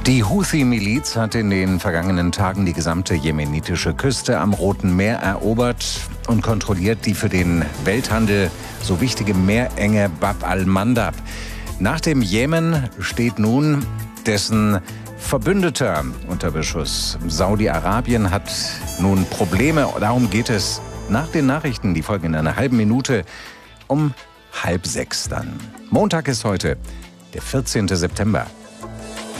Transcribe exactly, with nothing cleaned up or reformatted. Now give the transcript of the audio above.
Die Houthi-Miliz hat in den vergangenen Tagen die gesamte jemenitische Küste am Roten Meer erobert und kontrolliert die für den Welthandel so wichtige Meerenge Bab al-Mandab. Nach dem Jemen steht nun dessen Verbündeter unter Beschuss. Saudi-Arabien hat nun Probleme. Darum geht es nach den Nachrichten, die folgen in einer halben Minute, um halb sechs dann. Montag ist heute, der vierzehnte September.